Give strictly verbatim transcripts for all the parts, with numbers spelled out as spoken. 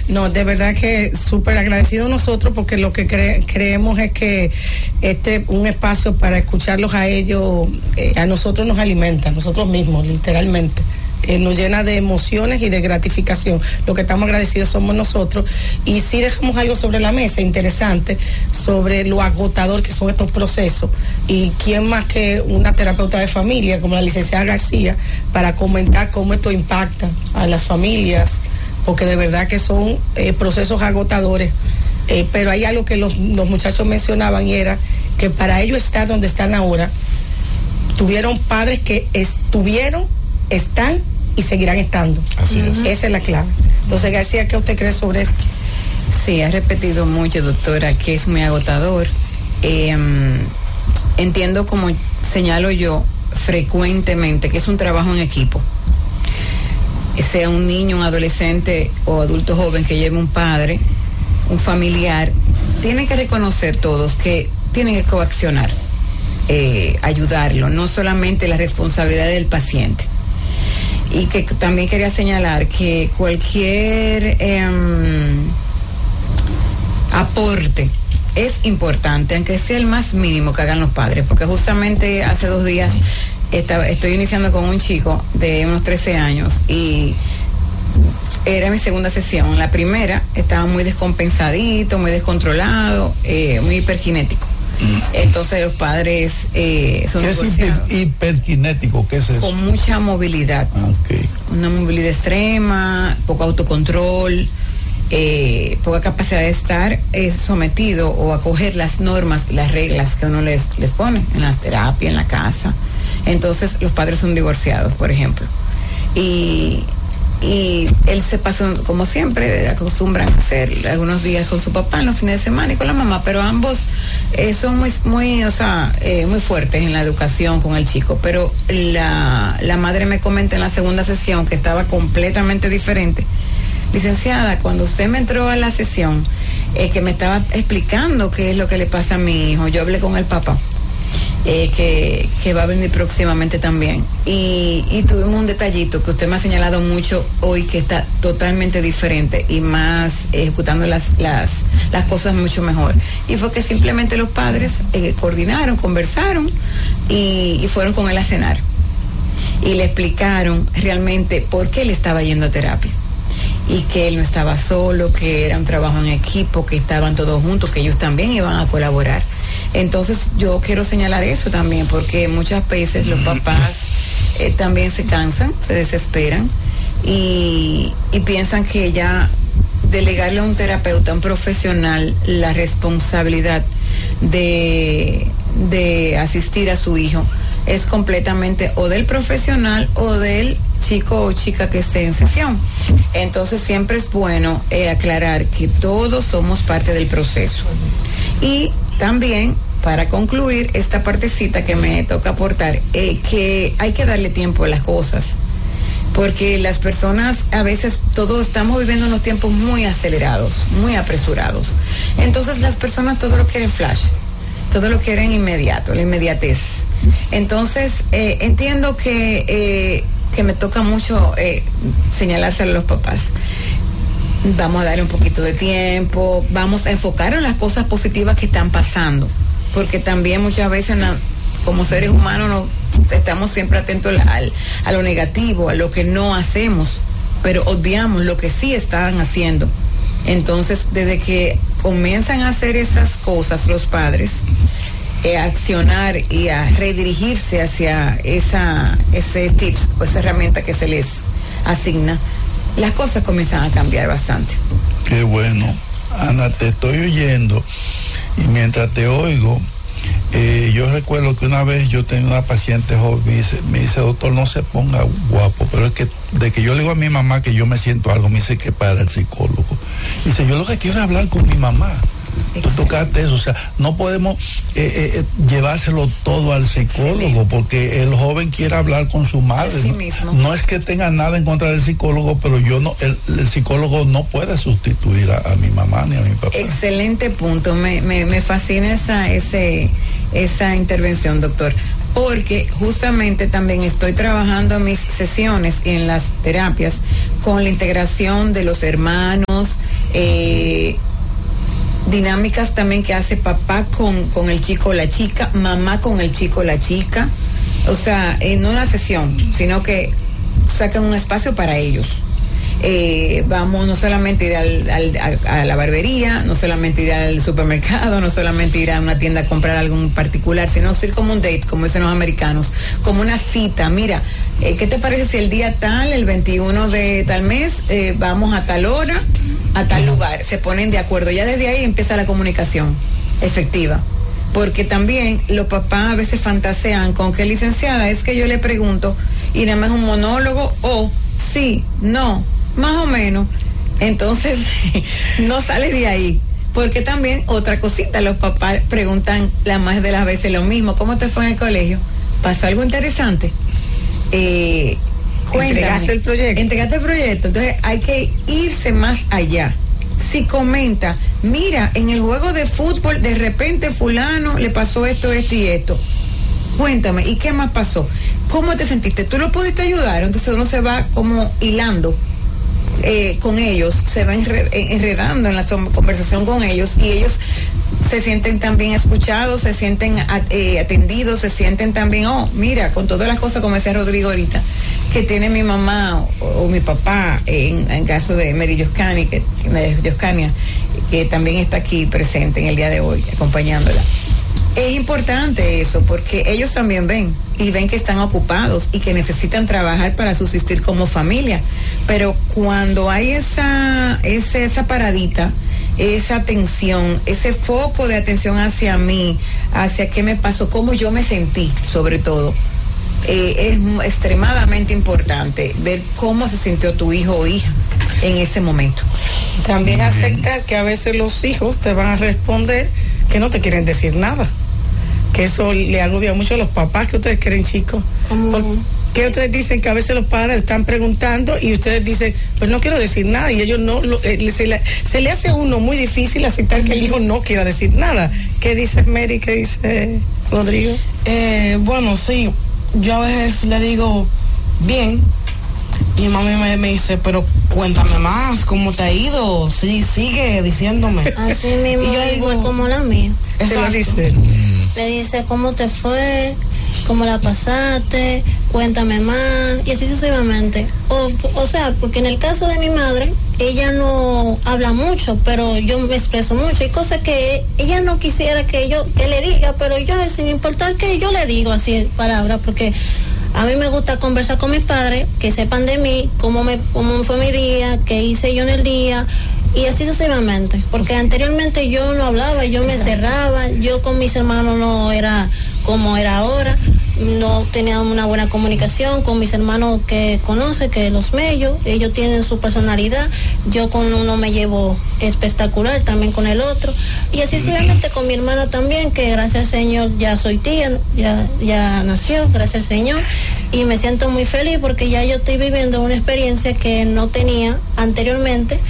No, de verdad que súper agradecido nosotros porque lo que cre- creemos es que este un espacio para escucharlos a ellos, eh, a nosotros nos alimenta, nosotros mismos, literalmente. Eh, nos llena de emociones y de gratificación. Lo que estamos agradecidos somos nosotros. Y sí dejamos algo sobre la mesa interesante sobre lo agotador que son estos procesos. Y quién más que una terapeuta de familia como la licenciada García para comentar cómo esto impacta a las familias, porque de verdad que son eh, procesos agotadores. Eh, pero hay algo que los, los muchachos mencionaban y era que para ellos estar donde están ahora, tuvieron padres que estuvieron, están y seguirán estando. Así es. Esa es la clave. Entonces, García, ¿qué usted cree sobre esto? Sí, ha repetido mucho, doctora, que es muy agotador. Eh, entiendo, como señalo yo frecuentemente, que es un trabajo en equipo. Sea un niño, un adolescente o adulto joven que lleve un padre, un familiar, tienen que reconocer todos que tienen que coaccionar, eh, ayudarlo, no solamente la responsabilidad del paciente. Y que también quería señalar que cualquier eh, aporte es importante, aunque sea el más mínimo que hagan los padres, porque justamente hace dos días estaba, estoy iniciando con un chico de unos trece años y era mi segunda sesión. La primera estaba muy descompensadito, muy descontrolado, eh, muy hiperkinético. Entonces los padres eh, son ¿Qué es hiper, hiperkinético? ¿Qué es eso? Con mucha movilidad. Okay. Una movilidad extrema, poco autocontrol, eh, poca capacidad de estar eh, sometido o acoger las normas, las reglas que uno les, les pone en la terapia, en la casa. Entonces los padres son divorciados, por ejemplo. Y... y él se pasó, como siempre, acostumbran a hacer algunos días con su papá en los fines de semana y con la mamá, pero ambos eh, son muy, muy, o sea, eh, muy fuertes en la educación con el chico. Pero la, la madre me comenta en la segunda sesión que estaba completamente diferente. Licenciada, cuando usted me entró a la sesión, eh, que me estaba explicando qué es lo que le pasa a mi hijo, yo hablé con el papá. Eh, que, que va a venir próximamente también y, y tuvimos un detallito que usted me ha señalado mucho hoy, que está totalmente diferente y más ejecutando las, las, las cosas mucho mejor, y fue que simplemente los padres eh, coordinaron, conversaron y, y fueron con él a cenar y le explicaron realmente por qué él estaba yendo a terapia y que él no estaba solo, que era un trabajo en equipo, que estaban todos juntos, que ellos también iban a colaborar. Entonces yo quiero señalar eso también, porque muchas veces los papás eh, también se cansan, se desesperan y, y piensan que ya delegarle a un terapeuta, a un profesional, la responsabilidad de, de asistir a su hijo es completamente o del profesional o del chico o chica que esté en sesión. Entonces siempre es bueno eh, aclarar que todos somos parte del proceso. Y también, para concluir esta partecita que me toca aportar, eh, que hay que darle tiempo a las cosas, porque las personas a veces todos estamos viviendo unos tiempos muy acelerados, muy apresurados. Entonces las personas todo lo quieren flash, todo lo quieren inmediato, la inmediatez. Entonces eh, entiendo que eh, que me toca mucho eh, señalárselo a los papás. Vamos a darle un poquito de tiempo, vamos a enfocar en las cosas positivas que están pasando, porque también muchas veces na, como seres humanos no, estamos siempre atentos al, a lo negativo, a lo que no hacemos, pero obviamos lo que sí están haciendo. Entonces, desde que comienzan a hacer esas cosas los padres, eh, a accionar y a redirigirse hacia esa ese tips o esa herramienta que se les asigna, las cosas comienzan a cambiar bastante. Qué bueno. Ana, te estoy oyendo y mientras te oigo, eh, yo recuerdo que una vez yo tenía una paciente joven, me dice, me dice, doctor, no se ponga guapo, pero es que de que yo le digo a mi mamá que yo me siento algo, me dice que para el psicólogo. Dice, yo lo que quiero es hablar con mi mamá. Tú tocaste eso, o sea, no podemos eh, eh, llevárselo todo al psicólogo. Excelente. Porque el joven quiere hablar con su madre. Sí, mismo. No es que tenga nada en contra del psicólogo, pero yo no, el, el psicólogo no puede sustituir a, a mi mamá ni a mi papá. Excelente punto, me, me, me fascina esa, ese, esa intervención, doctor, porque justamente también estoy trabajando en mis sesiones y en las terapias con la integración de los hermanos, eh, dinámicas también que hace papá con, con el chico o la chica, mamá con el chico o la chica, o sea, eh, no una sesión, sino que sacan un espacio para ellos. Eh, vamos no solamente ir al, al, a, a la barbería, no solamente ir al supermercado, no solamente ir a una tienda a comprar algo en particular, sino ir como un date, como dicen los americanos, como una cita. Mira, eh, ¿qué te parece si el día tal, el veintiuno de tal mes, eh, vamos a tal hora, a tal lugar? Se ponen de acuerdo, ya desde ahí empieza la comunicación efectiva. Porque también los papás a veces fantasean con que, licenciada, es que yo le pregunto y nada más es un monólogo o sí, no, más o menos. Entonces no sale de ahí. Porque también otra cosita, los papás preguntan la más de las veces lo mismo. ¿Cómo te fue en el colegio? ¿Pasó algo interesante? Eh, cuéntame. ¿Entregaste el proyecto? Entregaste el proyecto. Entonces hay que irse más allá. Si comenta, mira, en el juego de fútbol de repente fulano le pasó esto, esto y esto. Cuéntame, ¿y qué más pasó? ¿Cómo te sentiste? ¿Tú lo pudiste ayudar? Entonces uno se va como hilando eh, con ellos, se va enredando en la conversación con ellos y ellos se sienten también escuchados, se sienten eh, atendidos, se sienten también, oh, mira, con todas las cosas, como decía Rodrigo ahorita, que tiene mi mamá o, o mi papá, en, en caso de Mary Yoscani, que, Yoscania, que también está aquí presente en el día de hoy, acompañándola. Es importante eso, porque ellos también ven, y ven que están ocupados y que necesitan trabajar para subsistir como familia. Pero cuando hay esa, esa, esa paradita, esa atención, ese foco de atención hacia mí, hacia qué me pasó, cómo yo me sentí, sobre todo, eh, es extremadamente importante ver cómo se sintió tu hijo o hija en ese momento. También aceptar que a veces los hijos te van a responder que no te quieren decir nada, que eso le agobia mucho a los papás que ustedes quieren, chicos. ¿Cómo? Que ustedes dicen que a veces los padres están preguntando y ustedes dicen, pues no quiero decir nada, y ellos no, lo, eh, se, le, se le hace a uno muy difícil aceptar que el hijo no quiera decir nada. ¿Qué dice Mary? ¿Qué dice Rodrigo? Eh, bueno, sí, yo a veces le digo, bien, y mami me, me dice, pero cuéntame más, ¿cómo te ha ido? Sí, sigue diciéndome. Así mismo, y yo igual digo, como la mía. ¿Qué le dice? Le dice, ¿cómo te fue? ¿Cómo la pasaste? Cuéntame más. Y así sucesivamente. O, o sea, porque en el caso de mi madre, ella no habla mucho, pero yo me expreso mucho. Hay cosas que ella no quisiera que yo que le diga, pero yo, sin importar que yo le digo así palabras, porque a mí me gusta conversar con mis padres, que sepan de mí, cómo me cómo fue mi día, qué hice yo en el día, y así sucesivamente, porque anteriormente yo no hablaba, yo me cerraba, yo con mis hermanos no era como era ahora, no tenía una buena comunicación con mis hermanos que conoce, que los mellos, ellos tienen su personalidad, yo con uno me llevo espectacular, también con el otro, y así sucesivamente con mi hermana también, que gracias al Señor ya soy tía, ya, ya nació, gracias al Señor, y me siento muy feliz porque ya yo estoy viviendo una experiencia que no tenía anteriormente,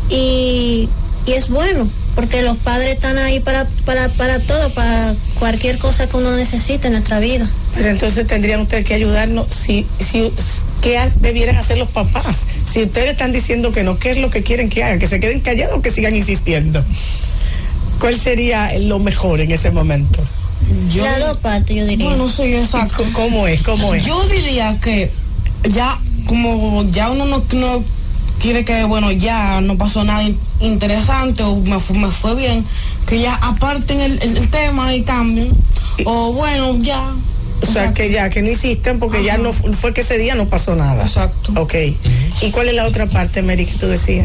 y, y es bueno, porque los padres están ahí para, para, para todo, para cualquier cosa que uno necesite en nuestra vida. Pues entonces tendrían ustedes que ayudarnos, si, si, ¿qué debieran hacer los papás? Si ustedes están diciendo que no, ¿qué es lo que quieren que hagan? ¿Que se queden callados o que sigan insistiendo? ¿Cuál sería lo mejor en ese momento? Yo, Las dos partes, yo diría. Bueno, sí, exacto. ¿Cómo es? ¿Cómo es? Yo diría que ya, como ya uno no, no quiere que, bueno, ya no pasó nada interesante o me fue, me fue bien, que ya aparten el, el, el tema y cambien, o bueno, ya. O sea, exacto, que ya, que no insisten porque ajá, ya no fue que ese día no pasó nada. Exacto. Ok. Uh-huh. ¿Y cuál es la otra parte, Mary, que tú decías?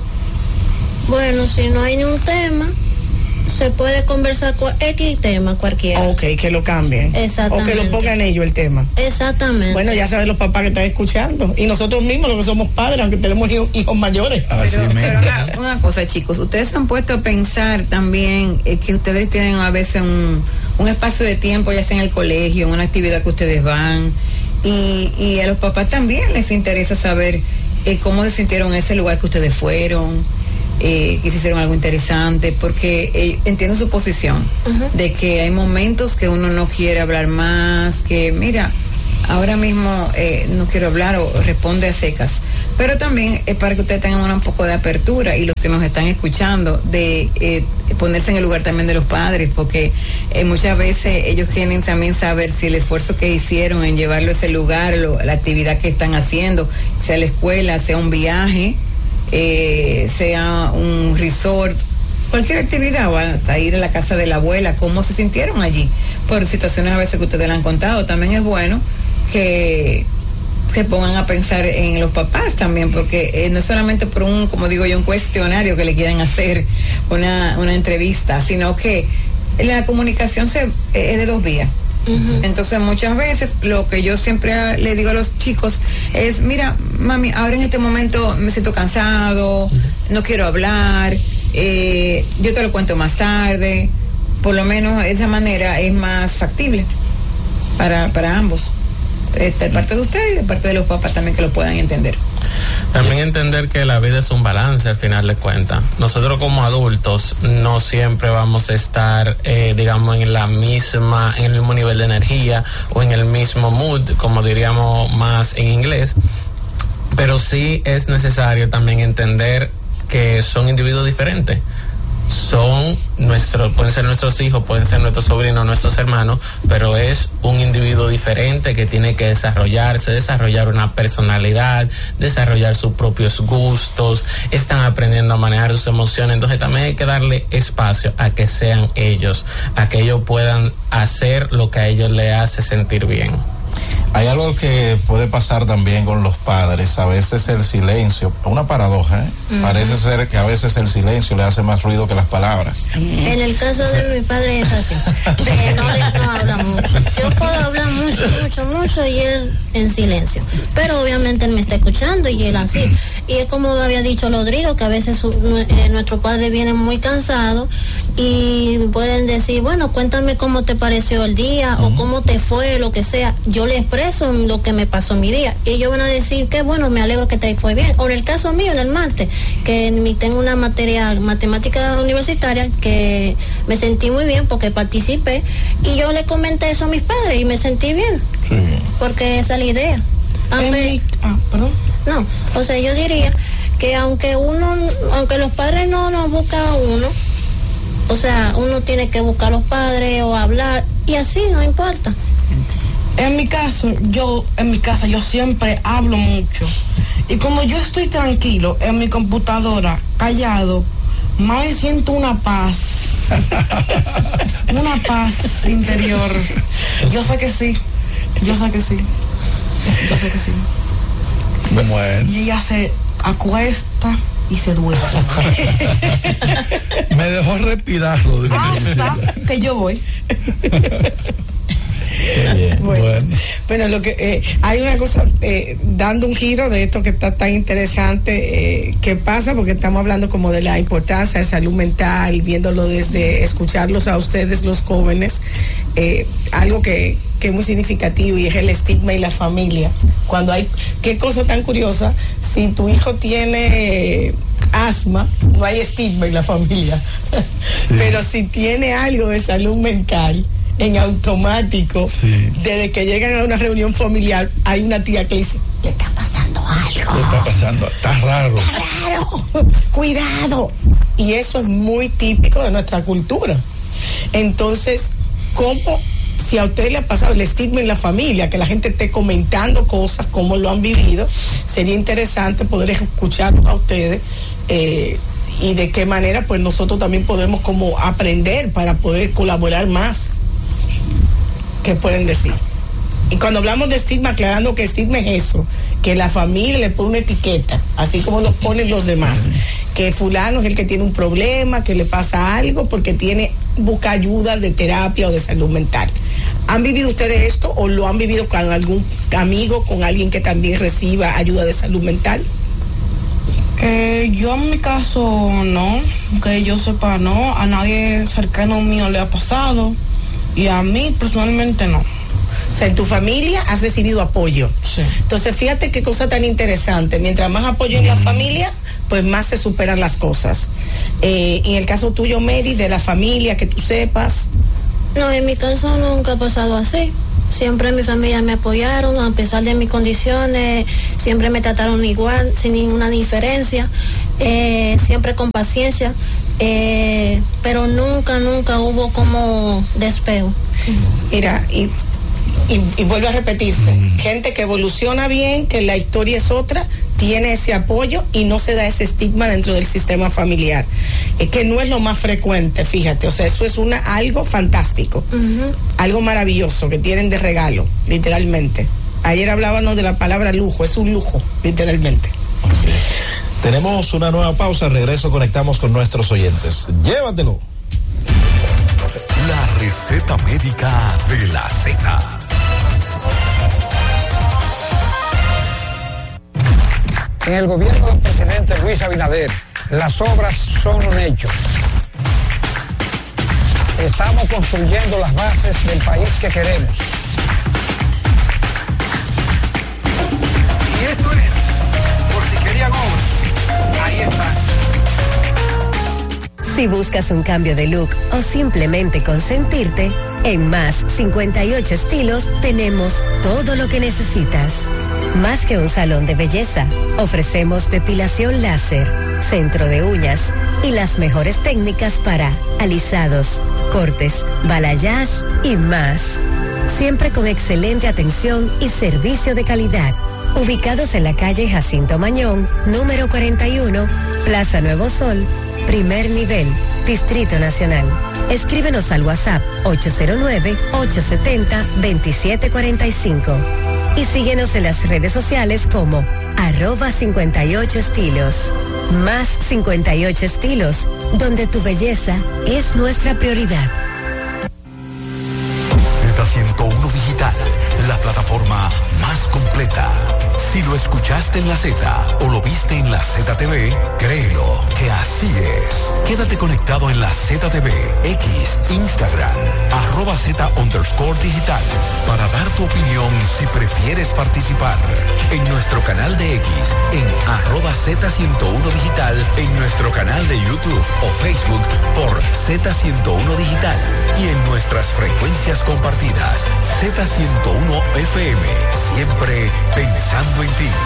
Bueno, si no hay ningún tema, se puede conversar con X tema cualquiera. Ok, que lo cambien. Exactamente. O que lo pongan ellos el tema. Exactamente. Bueno, ya saben los papás que están escuchando. Y nosotros mismos, los que somos padres, aunque tenemos hijos, hijos mayores. Pero, pero una, una cosa, chicos, ustedes se han puesto a pensar también eh, que ustedes tienen a veces un, un espacio de tiempo, ya sea en el colegio, en una actividad que ustedes van, y, y a los papás también les interesa saber eh, cómo se sintieron en ese lugar que ustedes fueron. Eh, que se hicieron algo interesante, porque eh, entiendo su posición, uh-huh, de que hay momentos que uno no quiere hablar más, que mira, ahora mismo eh, no quiero hablar o responde a secas, Pero también es para que ustedes tengan una, un poco de apertura, y los que nos están escuchando, de eh, ponerse en el lugar también de los padres, porque eh, muchas veces ellos quieren también saber si el esfuerzo que hicieron en llevarlo a ese lugar, lo, la actividad que están haciendo, sea la escuela, sea un viaje, eh, sea un resort, cualquier actividad, o hasta ir a la casa de la abuela, cómo se sintieron allí, por situaciones a veces que ustedes le han contado. También es bueno que se pongan a pensar en los papás también, porque eh, no es solamente por un, como digo yo, un cuestionario que le quieran hacer una, una entrevista, sino que la comunicación se, eh, es de dos vías. Uh-huh. Entonces muchas veces lo que yo siempre le digo a los chicos es, mira, mami, ahora en este momento me siento cansado, uh-huh. no quiero hablar, eh, yo te lo cuento más tarde. Por lo menos de esa manera es más factible para, para ambos, de parte de ustedes y de parte de los papás también, que lo puedan entender. También entender que la vida es un balance al final de cuentas. Nosotros como adultos no siempre vamos a estar, eh, digamos, en la misma, en el mismo nivel de energía o en el mismo mood, como diríamos más en inglés, pero sí es necesario también entender que son individuos diferentes. Son nuestros, pueden ser nuestros hijos, pueden ser nuestros sobrinos, nuestros hermanos, pero es un individuo diferente que tiene que desarrollarse, desarrollar una personalidad, desarrollar sus propios gustos, están aprendiendo a manejar sus emociones. Entonces también hay que darle espacio a que sean ellos, a que ellos puedan hacer lo que a ellos les hace sentir bien. Hay algo que puede pasar también con los padres, a veces el silencio, una paradoja, ¿eh? Uh-huh. Parece ser que a veces el silencio le hace más ruido que las palabras. En el caso de mi padre es así, que no, no habla mucho. Yo puedo hablar mucho, mucho, mucho y él en silencio, pero obviamente él me está escuchando y él así. Y es como había dicho Rodrigo, que a veces su, eh, nuestro padre viene muy cansado y pueden decir, bueno, cuéntame cómo te pareció el día, uh-huh. o cómo te fue, lo que sea. Yo le expreso lo que me pasó en mi día y ellos van a decir que bueno, me alegro que te fue bien. O en el caso mío, en el martes, que en mi, tengo una materia matemática universitaria que me sentí muy bien porque participé y yo le comenté eso a mis padres y me sentí bien, sí. Porque esa es la idea. Aunque, mi, ah, perdón. No, o sea, yo diría que aunque uno, aunque los padres no nos buscan a uno, o sea, uno tiene que buscar a los padres o hablar y así, no importa. En mi caso, yo, en mi casa, yo siempre hablo mucho. Y cuando yo estoy tranquilo en mi computadora, callado, más siento una paz. Una paz interior. Yo sé que sí. Yo sé que sí. Yo sé que sí. Bueno. Y ella se acuesta y se duerme. Me dejó respirar, Rodrigo. Hasta que yo voy. Bien, bueno, bueno. bueno, lo que eh, hay una cosa, eh, dando un giro de esto que está tan interesante, eh, que pasa porque estamos hablando como de la importancia de salud mental, viéndolo desde escucharlos a ustedes los jóvenes, eh, algo que, que es muy significativo y es el estigma y la familia. Cuando hay, qué cosa tan curiosa, si tu hijo tiene eh, asma, no hay estigma en la familia, sí. Pero si tiene algo de salud mental, en automático, sí. Desde que llegan a una reunión familiar hay una tía que dice, le está pasando algo, le está pasando, está raro, está raro, cuidado. Y eso es muy típico de nuestra cultura. Entonces, ¿cómo, si a usted le ha pasado el estigma en la familia, que la gente esté comentando cosas, cómo lo han vivido? Sería interesante poder escucharlos a ustedes, eh, y de qué manera pues nosotros también podemos como aprender para poder colaborar más. ¿Qué pueden decir? Y cuando hablamos de estigma, aclarando que estigma es eso, que la familia le pone una etiqueta, así como lo ponen los demás, que fulano es el que tiene un problema, que le pasa algo porque tiene, busca ayuda de terapia o de salud mental. ¿Han vivido ustedes esto o lo han vivido con algún amigo, con alguien que también reciba ayuda de salud mental? Eh, yo en mi caso no, que yo sepa no, a nadie cercano mío le ha pasado. Y a mí personalmente no. O sea, en tu familia has recibido apoyo. Sí. Entonces, fíjate qué cosa tan interesante. Mientras más apoyo en la familia, pues más se superan las cosas. Eh, en el caso tuyo, Mary, de la familia, que tú sepas. No, en mi caso nunca ha pasado así. Siempre mi familia me apoyaron, a pesar de mis condiciones, siempre me trataron igual, sin ninguna diferencia, eh, siempre con paciencia, eh, pero nunca, nunca hubo como despego. Mira, y, y, y vuelve a repetirse, mm. gente que evoluciona bien, que la historia es otra, tiene ese apoyo y no se da ese estigma dentro del sistema familiar. Es que no es lo más frecuente, fíjate, o sea, eso es una algo fantástico, uh-huh. algo maravilloso que tienen de regalo, literalmente. Ayer hablábamos de la palabra lujo, es un lujo, literalmente. Sí. Tenemos una nueva pausa, regreso, conectamos con nuestros oyentes. Llévatelo. La receta médica de la Z. En el gobierno del presidente Luis Abinader, las obras son un hecho. Estamos construyendo las bases del país que queremos. Y esto es, por si querían obras, ahí está. Si buscas un cambio de look o simplemente consentirte, en Más cincuenta y ocho Estilos tenemos todo lo que necesitas. Más que un salón de belleza, ofrecemos depilación láser, centro de uñas y las mejores técnicas para alisados, cortes, balayage y más. Siempre con excelente atención y servicio de calidad. Ubicados en la calle Jacinto Mañón, número cuarenta y uno, Plaza Nuevo Sol, primer nivel, Distrito Nacional. Escríbenos al WhatsApp ocho cero nueve, ocho siete cero, dos siete cuatro cinco y síguenos en las redes sociales como arroba cincuenta y ocho estilos. Más cincuenta y ocho Estilos, donde tu belleza es nuestra prioridad. Z ciento uno Digital, la plataforma más completa. Si lo escuchaste en la Z o lo viste en la Z T V, créelo que así es. Quédate conectado en la Z T V, X, Instagram, arroba Z underscore digital, para dar tu opinión si prefieres participar. En nuestro canal de X, en arroba Z ciento uno Digital, en nuestro canal de YouTube o Facebook por Z ciento uno Digital y en nuestras frecuencias compartidas, Z ciento uno F M, siempre pensando en ti.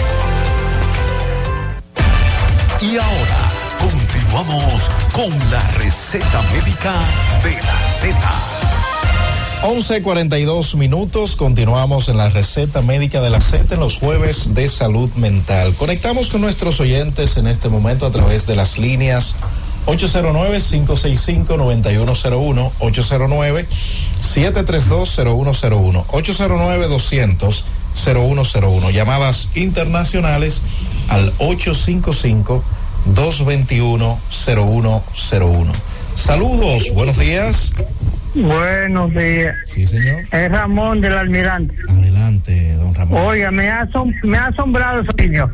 Y ahora, continuamos con la receta médica de la Z. once cuarenta y dos minutos, continuamos en la receta médica de la Z en los jueves de salud mental. Conectamos con nuestros oyentes en este momento a través de las líneas ocho cero nueve, cinco seis cinco, nueve uno cero uno, ocho cero nueve, siete tres dos, cero uno cero uno, ocho cero nueve, doscientos, cero uno cero uno. Llamadas internacionales al ocho cinco cinco, dos dos uno, cero uno cero uno. Saludos, buenos días. Buenos días. Sí, señor. Es Ramón del Almirante. Adelante, don Ramón. Oiga, me ha, asom me ha asombrado ese niño.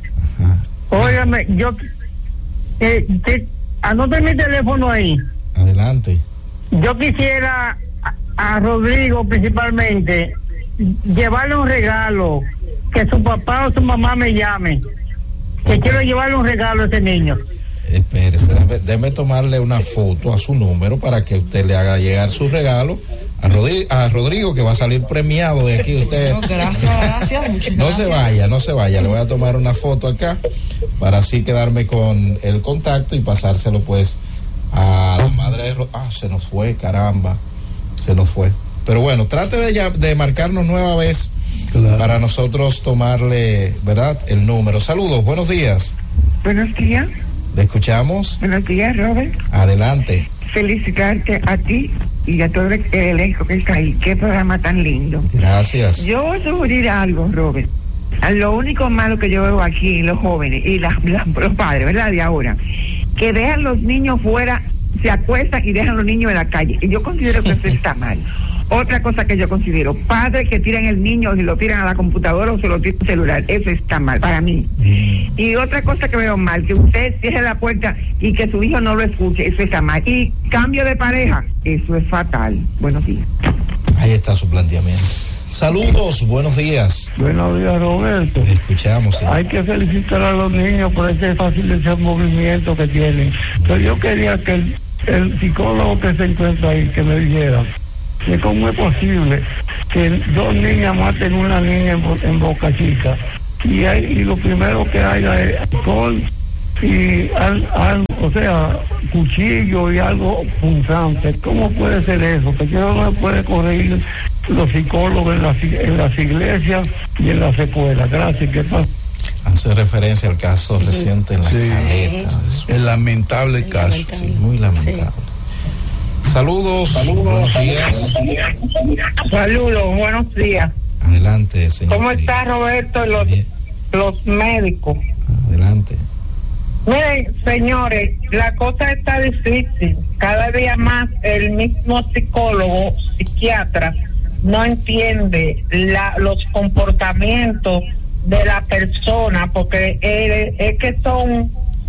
Óigame, yo... Eh, te, anote mi teléfono ahí. Adelante. Yo quisiera a, a Rodrigo principalmente llevarle un regalo, que su papá o su mamá me llame, que quiero llevarle un regalo a ese niño. Espérese, déjeme, déjeme tomarle una foto a su número para que usted le haga llegar su regalo a Rodrigo, a Rodrigo, que va a salir premiado de aquí. Usted no, gracias, gracias, muchas no gracias. se vaya, no se vaya, le voy a tomar una foto acá para así quedarme con el contacto y pasárselo pues a la madre de Rodrigo. Ah, se nos fue, caramba, se nos fue. Pero bueno, trate de, ya, de marcarnos nueva vez, claro, para nosotros tomarle, ¿verdad?, el número. Saludos, buenos días. Buenos días. ¿Le escuchamos? Buenos días, Robert. Adelante. Felicitarte a ti y a todo el elenco que está ahí. Qué programa tan lindo. Gracias. Yo voy a sugerir algo, Robert. A lo único malo que yo veo aquí, los jóvenes y las, las, los padres, ¿verdad?, de ahora, que dejan los niños fuera, se acuestan y dejan los niños en la calle. Y yo considero que eso está mal. Otra cosa que yo considero, padres que tiran el niño y lo tiran a la computadora o se lo tiran al celular, eso está mal para mí. Mm. Y otra cosa que veo mal, que usted cierre la puerta y que su hijo no lo escuche, eso está mal. Y cambio de pareja, eso es fatal. Buenos días. Ahí está su planteamiento. Saludos, buenos días. Buenos días, Roberto. Te escuchamos. ¿Sí? Hay que felicitar a los niños por ese fácil movimiento que tienen. Pero yo quería que el, el psicólogo que se encuentra ahí, que me dijera, de cómo es posible que dos niñas maten una niña en, Bo- en Boca Chica y, hay, y lo primero que haya es alcohol y al, al, o sea, cuchillo y algo punzante. ¿Cómo puede ser eso? Que no me puede corregir los psicólogos en las, en las iglesias y en las escuelas. Gracias. ¿Qué pasa? Hace referencia al caso reciente en la Sí. Caleta. El lamentable caso. Sí, muy lamentable. Saludos, buenos días. Saludos, buenos días. Adelante, señor. ¿Cómo está Roberto y los, los médicos? Adelante. Miren, señores, la cosa está difícil. Cada día más el mismo psicólogo, psiquiatra, no entiende la, los comportamientos de la persona, porque es, es que son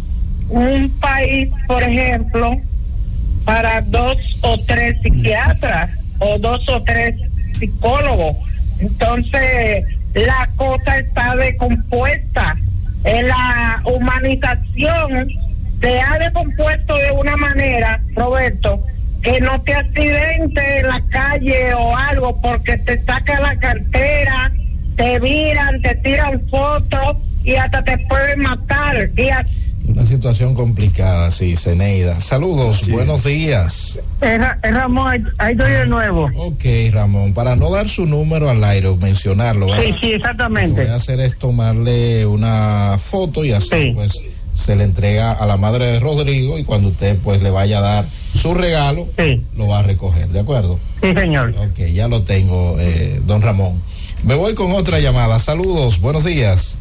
un país, por ejemplo, para dos o tres psiquiatras o dos o tres psicólogos. Entonces, la cosa está descompuesta. En la humanización se ha descompuesto de una manera, Roberto, que no te accidentes en la calle o algo porque te sacan la cartera, te viran, te tiran fotos y hasta te pueden matar. Y así. Una situación complicada, sí, Zeneida. Saludos, sí. Buenos días. Eh, eh, Ramón, ahí, ahí estoy de nuevo. Ok, Ramón, para no dar su número al aire o mencionarlo, ¿verdad? Sí, sí, exactamente. Lo que voy a hacer es tomarle una foto y así, sí. Pues, se le entrega a la madre de Rodrigo y cuando usted, pues, le vaya a dar su regalo, sí. Lo va a recoger, ¿de acuerdo? Sí, señor. Ok, ya lo tengo, eh, don Ramón. Me voy con otra llamada. Saludos, buenos días.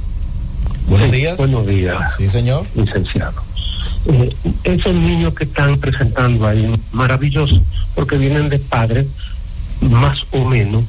Buenos sí, días. Buenos días. Sí, señor. Licenciado. Eh, esos niños que están presentando ahí, maravilloso, porque vienen de padres más o menos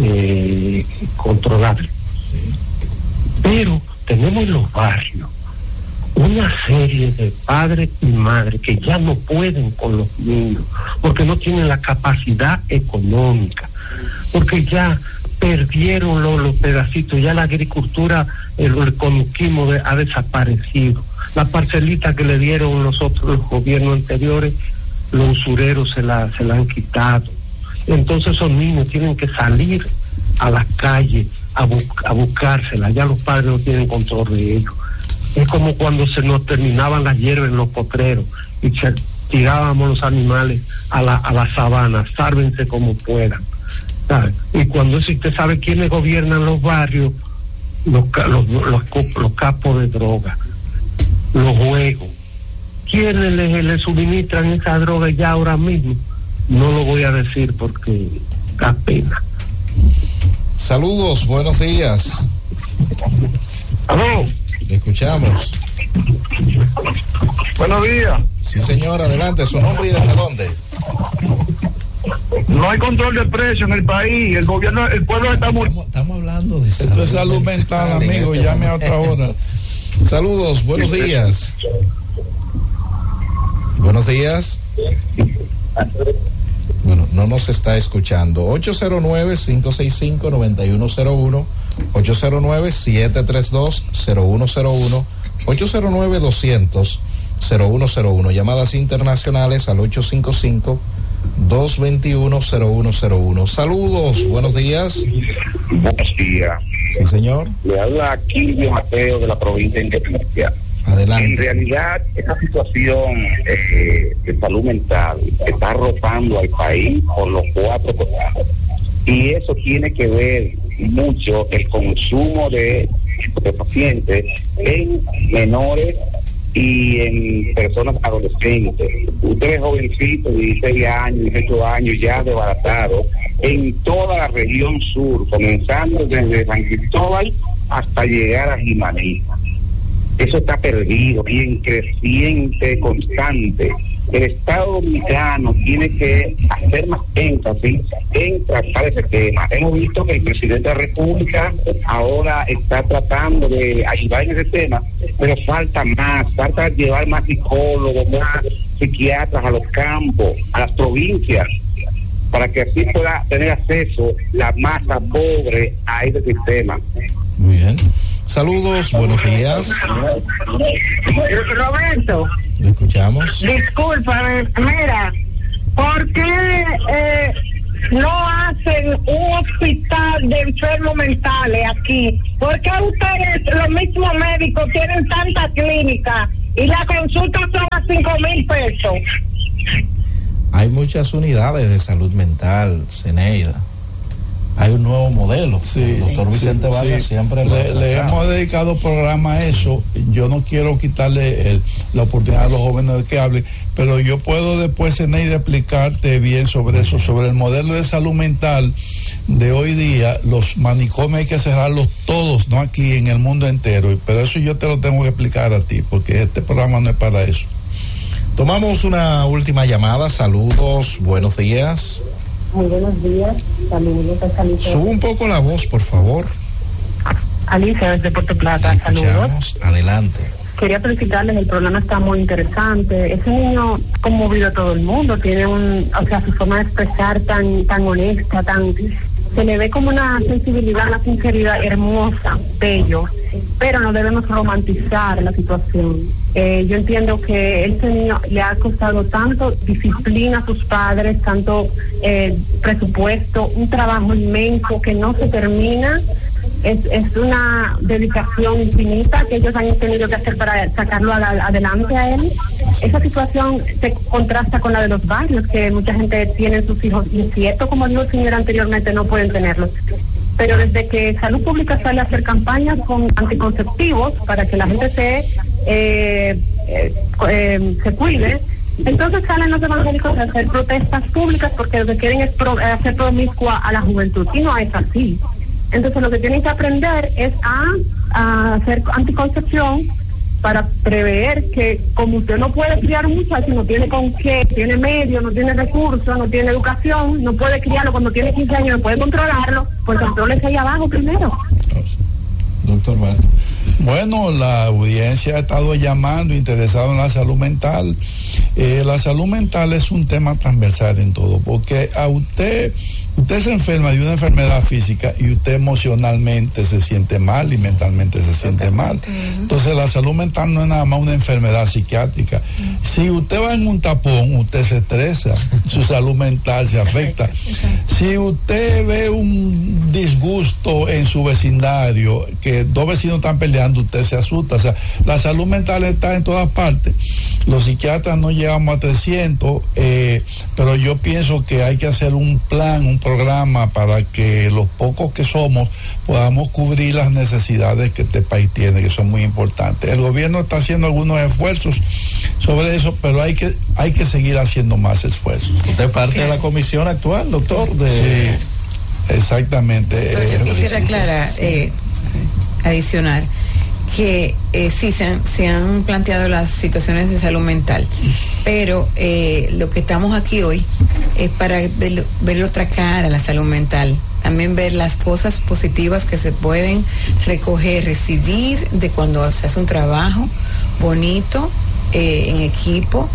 eh, controlables. Sí. Pero tenemos en los barrios una serie de padres y madres que ya no pueden con los niños, porque no tienen la capacidad económica, porque ya perdieron los, los pedacitos, ya la agricultura, el, el conuquismo de, ha desaparecido. La parcelita que le dieron los otros los gobiernos anteriores, los usureros se la, se la han quitado. Entonces esos niños tienen que salir a las calles a, bu a buscársela, ya los padres no tienen control de ellos. Es como cuando se nos terminaban las hierbas en los potreros y se tirábamos los animales a la, a la sabana, sálvense como puedan. ¿Sabe? Y cuando si usted sabe quiénes gobiernan los barrios, los, los, los, los, los capos de droga, los juegos, quiénes le, le suministran esa droga ya ahora mismo, no lo voy a decir porque da pena. Saludos, buenos días. ¿Aló? Le escuchamos. Buenos días. Sí, señor, adelante, su nombre y desde dónde. No hay control de precio en el país, el gobierno, el pueblo está muy... Estamos, estamos hablando de salud. Esto es salud mental, mental amigo, este llame a otra hora. Saludos, buenos días. Buenos días. Bueno, no nos está escuchando. ocho cero nueve, cinco seis cinco, nueve uno cero uno, ocho cero nueve, siete tres dos, cero uno cero uno, ocho cero nueve, doscientos, cero uno cero uno. Llamadas internacionales al ocho cinco cinco, dos dos uno, cero uno cero uno. Saludos, buenos días. Buenos días. Sí, señor. Le habla Quilvio Mateo de la provincia de Independencia. Adelante. En realidad, esta situación eh, de salud mental está arropando al país por los cuatro costados. Y eso tiene que ver mucho el consumo de, de pacientes en menores y en personas adolescentes. Usted es jovencito, dieciséis años, dieciocho años, ya desbaratado, en toda la región sur, comenzando desde San Cristóbal hasta llegar a Jimaní. Eso está perdido y en creciente constante. El Estado Dominicano tiene que hacer más énfasis en tratar ese tema. Hemos visto que el presidente de la República ahora está tratando de ayudar en ese tema, pero falta más, falta llevar más psicólogos, más psiquiatras a los campos, a las provincias, para que así pueda tener acceso la masa pobre a ese sistema. Muy bien. Saludos, buenos días. Roberto. ¿Le escuchamos? Discúlpame, mira, ¿por qué eh, no hacen un hospital de enfermos mentales aquí? ¿Por qué ustedes, los mismos médicos, tienen tanta clínica y la consulta son a cinco mil pesos? Hay muchas unidades de salud mental, Zeneida. Hay un nuevo modelo. Sí, el doctor Vicente sí, Vargas sí. siempre le, lo le hemos dedicado programa a eso. Yo no quiero quitarle el, la oportunidad a los jóvenes de que hablen, pero yo puedo después, Zeneida, explicarte bien sobre eso, sobre el modelo de salud mental de hoy día. Los manicomios hay que cerrarlos todos, no aquí, en el mundo entero, pero eso yo te lo tengo que explicar a ti, porque este programa no es para eso. Tomamos una última llamada. Saludos, buenos días. Muy buenos días, saludos a Alicia. Sube un poco la voz, por favor. Alicia, desde Puerto Plata, saludos. Adelante. Quería felicitarles, el programa está muy interesante. Ese niño ha conmovido a todo el mundo, tiene un, o sea, su forma de expresar tan, tan honesta, tan, se le ve como una sensibilidad, una sinceridad hermosa, bello, pero no debemos romantizar la situación. Eh, yo entiendo que este niño le ha costado tanto disciplina a sus padres, tanto eh, presupuesto, un trabajo inmenso que no se termina. Es, es una dedicación infinita que ellos han tenido que hacer para sacarlo a la, adelante a él. Esa situación se contrasta con la de los barrios, que mucha gente tiene sus hijos, y es cierto, como dijo el señor anteriormente, no pueden tenerlos. Pero desde que Salud Pública sale a hacer campañas con anticonceptivos para que la gente se eh, eh, eh, se cuide, entonces salen los evangélicos a hacer protestas públicas porque lo que quieren es pro, hacer promiscua a la juventud, y no es así. Entonces lo que tienen que aprender es a, a hacer anticoncepción para prever que, como usted no puede criar un muchacho, no tiene con qué, tiene medios, no tiene recursos, no tiene educación, no puede criarlo cuando tiene quince años, no puede controlarlo, pues contrólese ahí abajo primero. Doctor Martín. Bueno, la audiencia ha estado llamando, interesado en la salud mental. Eh, la salud mental es un tema transversal en todo, porque a usted, usted se enferma de una enfermedad física y usted emocionalmente se siente mal y mentalmente se siente mal. Entonces la salud mental no es nada más una enfermedad psiquiátrica. Si usted va en un tapón, usted se estresa, su salud mental se afecta. Si usted ve un disgusto en su vecindario, que dos vecinos están peleando, usted se asusta. O sea, la salud mental está en todas partes. Los psiquiatras no llegamos a trescientos, eh, pero yo pienso que hay que hacer un plan, un programa para que los pocos que somos podamos cubrir las necesidades que este país tiene, que son muy importantes. El gobierno está haciendo algunos esfuerzos sobre eso, pero hay que hay que seguir haciendo más esfuerzos. Usted es parte de la comisión actual, doctor. De... Sí, exactamente. Eh, quisiera aclarar, eh, adicionar, que eh, sí se han, se han planteado las situaciones de salud mental, pero eh, lo que estamos aquí hoy es para ver, ver otra cara a la salud mental, también ver las cosas positivas que se pueden recoger, residir de cuando se hace un trabajo bonito, eh, en equipo,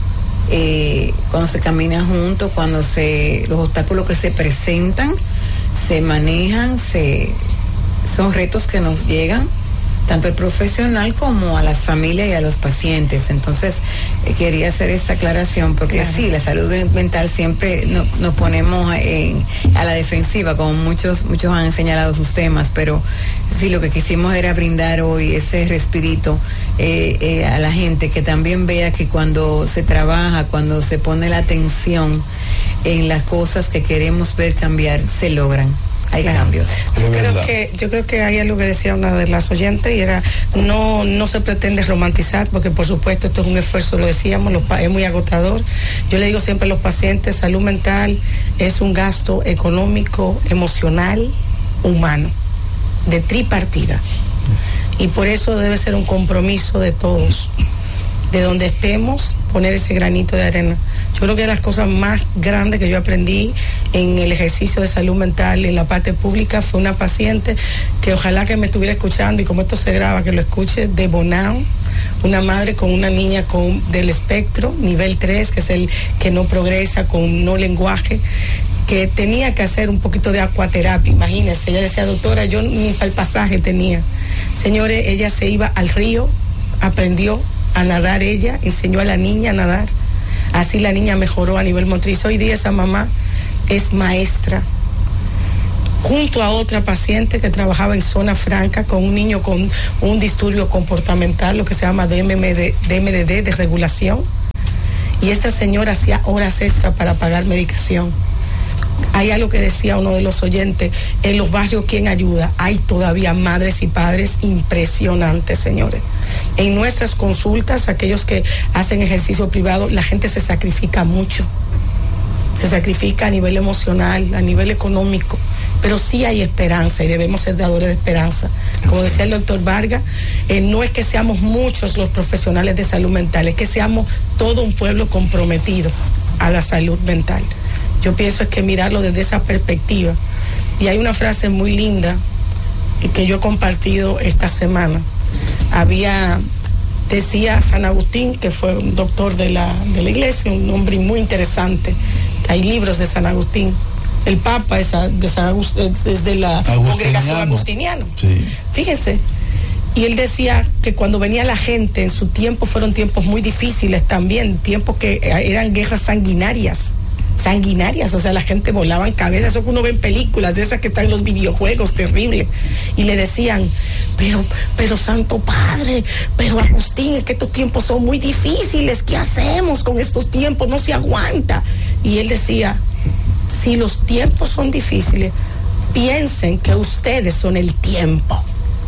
eh, cuando se camina juntos, cuando se los obstáculos que se presentan se manejan, se son retos que nos llegan tanto al profesional como a las familias y a los pacientes. Entonces eh, quería hacer esta aclaración porque claro, sí, la salud mental siempre no, nos ponemos en, a la defensiva, como muchos muchos han señalado sus temas, pero sí, lo que quisimos era brindar hoy ese respirito eh, eh, a la gente, que también vea que cuando se trabaja, cuando se pone la atención en las cosas que queremos ver cambiar, se logran. Hay claro. cambios. Yo creo que yo creo que hay algo que decía una de las oyentes y era no no se pretende romantizar, porque por supuesto esto es un esfuerzo, lo decíamos, lo, es muy agotador. Yo le digo siempre a los pacientes, salud mental es un gasto económico, emocional, humano, de tripartida, y por eso debe ser un compromiso de todos, de donde estemos, poner ese granito de arena. Yo creo que de las cosas más grandes que yo aprendí en el ejercicio de salud mental en la parte pública fue una paciente que ojalá que me estuviera escuchando, y como esto se graba, que lo escuche, de Bonao, una madre con una niña con del espectro, nivel tres, que es el que no progresa, con no lenguaje, que tenía que hacer un poquito de acuaterapia. Imagínense, ella decía, doctora, yo ni para el pasaje tenía. Señores, ella se iba al río, aprendió a nadar, ella enseñó a la niña a nadar, así la niña mejoró a nivel motriz. Hoy día esa mamá es maestra, junto a otra paciente que trabajaba en zona franca con un niño con un disturbio comportamental, lo que se llama D M D, D M D D, de regulación, y esta señora hacía horas extra para pagar medicación. Hay algo que decía uno de los oyentes, en los barrios, ¿quién ayuda? Hay todavía madres y padres impresionantes, señores. En nuestras consultas, aquellos que hacen ejercicio privado, la gente se sacrifica mucho. Se sacrifica a nivel emocional, a nivel económico, pero sí hay esperanza y debemos ser dadores de esperanza. Como decía el doctor Vargas, eh, no es que seamos muchos los profesionales de salud mental, es que seamos todo un pueblo comprometido a la salud mental. Yo pienso es que mirarlo desde esa perspectiva. Y hay una frase muy linda que yo he compartido esta semana. Había, decía San Agustín, que fue un doctor de la, de la iglesia, un hombre muy interesante. Hay libros de San Agustín. El Papa es, de San Agustín, es de la congregación agustiniana. Sí. Fíjense. Y él decía que cuando venía la gente, en su tiempo fueron tiempos muy difíciles también, tiempos que eran guerras sanguinarias. sanguinarias, o sea, la gente volaban cabezas, eso que uno ve en películas, de esas que están en los videojuegos, terrible, y le decían, pero, pero Santo Padre, pero Agustín, es que estos tiempos son muy difíciles, ¿qué hacemos con estos tiempos? No se aguanta. Y él decía, si los tiempos son difíciles, piensen que ustedes son el tiempo,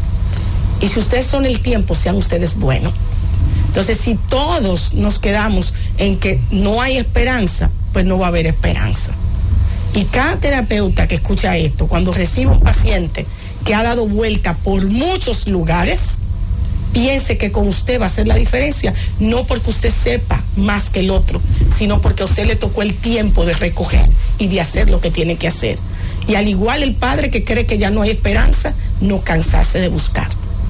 y si ustedes son el tiempo, sean ustedes buenos. Entonces, si todos nos quedamos en que no hay esperanza, pues no va a haber esperanza. Y cada terapeuta que escucha esto, cuando recibe un paciente que ha dado vuelta por muchos lugares, piense que con usted va a hacer la diferencia, no porque usted sepa más que el otro, sino porque a usted le tocó el tiempo de recoger y de hacer lo que tiene que hacer. Y al igual el padre que cree que ya no hay esperanza, no cansarse de buscar.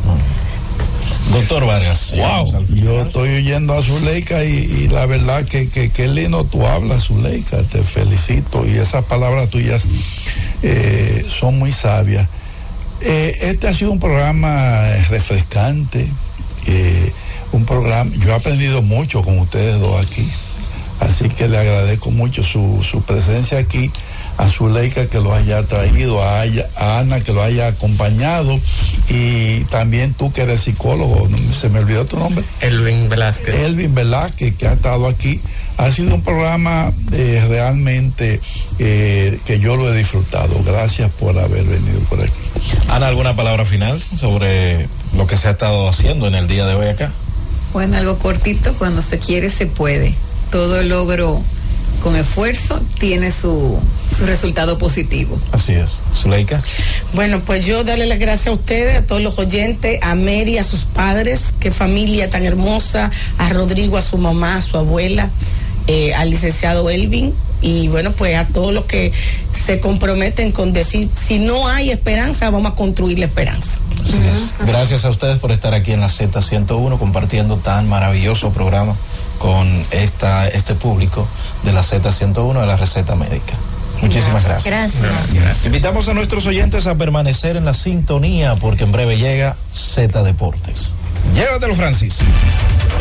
Doctor Vargas. Wow, yo estoy oyendo a Zuleika y, y la verdad que, que, que lindo tú hablas, Zuleika, te felicito, y esas palabras tuyas eh, son muy sabias. Eh, este ha sido un programa refrescante, eh, un programa, yo he aprendido mucho con ustedes dos aquí, así que le agradezco mucho su, su presencia aquí, a Zuleika que lo haya traído, a, a Ana que lo haya acompañado, y también tú que eres psicólogo, se me olvidó tu nombre. Elvin Velázquez. Elvin Velázquez, que ha estado aquí. Ha sido un programa eh, realmente eh, que yo lo he disfrutado. Gracias por haber venido por aquí. Ana, ¿alguna palabra final sobre lo que se ha estado haciendo en el día de hoy acá? Bueno, algo cortito, cuando se quiere se puede. Todo logro con esfuerzo tiene su, su resultado positivo. Así es. Zuleika. Bueno, pues yo darle las gracias a ustedes, a todos los oyentes, a Mary, a sus padres, qué familia tan hermosa, a Rodrigo, a su mamá, a su abuela, eh, al licenciado Elvin, y bueno, pues a todos los que se comprometen con decir, si no hay esperanza, vamos a construir la esperanza. Así es. Gracias a ustedes por estar aquí en la Z ciento uno compartiendo tan maravilloso programa con esta este público de la Z ciento uno de la receta médica. Muchísimas gracias. Gracias. Gracias. Gracias. Invitamos a nuestros oyentes a permanecer en la sintonía porque en breve llega Z Deportes. Llévatelo, Francis.